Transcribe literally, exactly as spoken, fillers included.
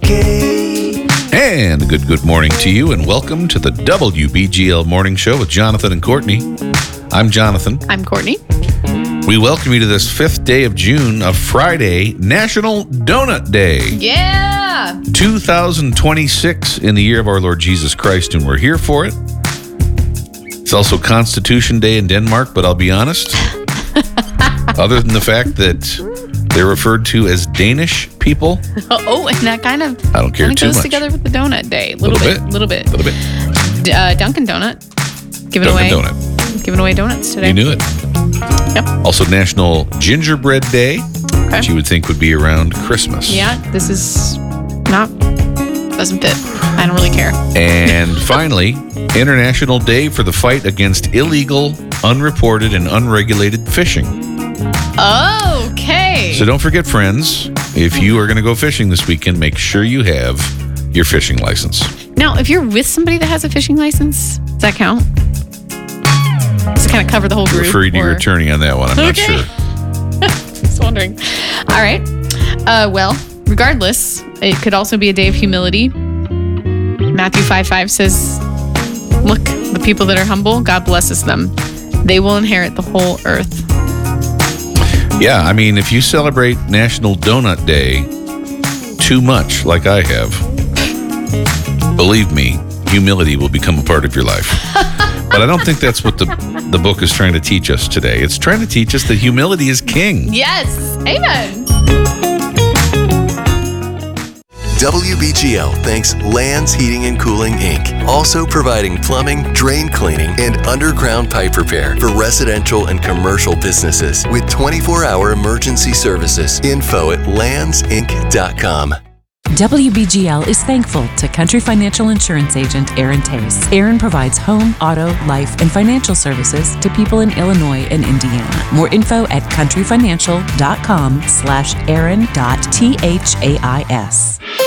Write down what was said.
K. And good, good morning to you, and welcome to the W B G L Morning Show with Jonathan and Courtney. I'm Jonathan. I'm Courtney. We welcome you to this fifth day of June, a Friday, National Donut Day. Yeah! two thousand twenty-six in the year of our Lord Jesus Christ, and we're here for it. It's also Constitution Day in Denmark, but I'll be honest, other than the fact that they're referred to as Danish people. Oh, and that kind of I don't care kind of too goes much. together with the donut day. A little, Little bit, bit. little bit. A little bit. D- uh, Dunkin' Donut giving Dunkin' away Donut. giving away donuts today. You knew it. Yep. Also National Gingerbread Day, Okay. which you would think would be around Christmas. Yeah, this is not doesn't fit. I don't really care. And finally, International Day for the fight against illegal, unreported, and unregulated fishing. Okay. So don't forget, friends, if you are going to go fishing this weekend, make sure you have your fishing license. Now, if you're with somebody that has a fishing license, does that count? Does it kind of cover the whole group? Refer to your or- attorney on that one. I'm not Okay. sure. Just wondering. All right. Uh, well, regardless, it could also be a day of humility. Matthew five five says, look, the people that are humble, God blesses them. They will inherit the whole earth. Yeah, I mean, if you celebrate National Donut Day too much, like I have, believe me, humility will become a part of your life. But I don't think that's what the, the book is trying to teach us today. It's trying to teach us that humility is king. Yes. Amen. W B G L thanks Lands Heating and Cooling, Incorporated. Also providing plumbing, drain cleaning, and underground pipe repair for residential and commercial businesses with twenty-four hour emergency services. Info at lands inc dot com. W B G L is thankful to Country Financial Insurance Agent Aaron Tace. Aaron provides home, auto, life, and financial services to people in Illinois and Indiana. More info at countryfinancial.com slash Aaron dot T H A I S.